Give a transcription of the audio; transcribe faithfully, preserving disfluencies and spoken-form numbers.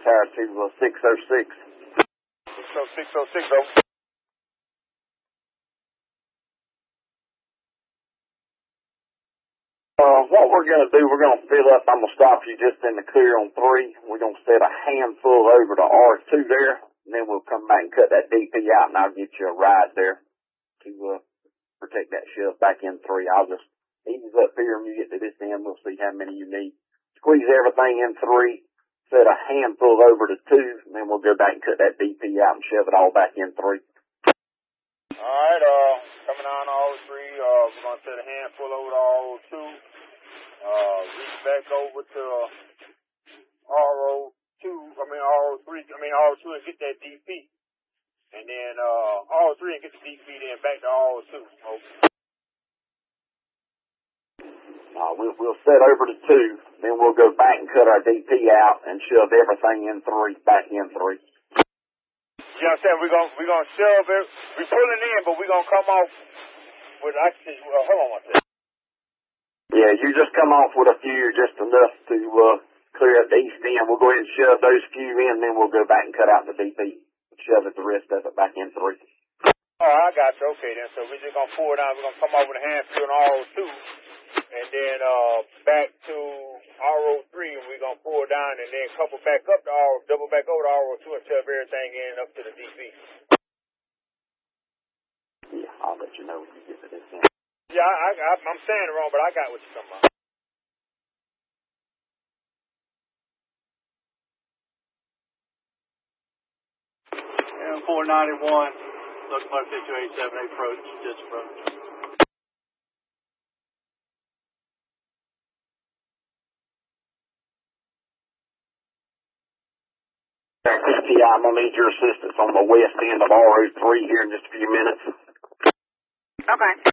Tower to uh, six oh six. six oh six oh six, over. Uh, what we're going to do, we're going to fill up. I'm going to stop you just in the clear on three. We're going to set a handful over to R two there, and then we'll come back and cut that D P out, and I'll get you a ride there to uh, protect that shove back in three. I'll just ease up here when you get to this end. We'll see how many you need. Squeeze everything in three, set a handful over to two, and then we'll go back and cut that D P out and shove it all back in three. All right, uh, coming on all three, uh, we're going to set a handful over to all two. Uh, reach back over to R O two, I mean R O three, I mean R O two and get that D P. And then uh, R O three and get the D P, then back to R O two. Okay. Uh, we'll, we'll set over to two, then we'll go back and cut our D P out and shove everything in three, back in three. You understand? We're going we're gonna shove it, we're pulling in, but we're going to come off with, actually, uh, hold on one second. Yeah, you just come off with a few, just enough to uh, clear up the east end. We'll go ahead and shove those few in, then we'll go back and cut out the D P. Shove it, the rest of it back in three. All right, I got you. Okay, then. So we're just going to pour it down. We're going to come off with a handful in R O two, and then uh, back to R O three, and we're going to pour it down, and then couple back up to R O, double back over to R O two and shove everything in up to the D P. Yeah, I'll let you know when you get to this end. Yeah, I, I, I'm saying it wrong, but I got what you're talking about. M four ninety-one, look for six two eight seven, approach, just approach. D P I, I'm going to need your assistance on the west end of R O three here in just a few minutes. Okay.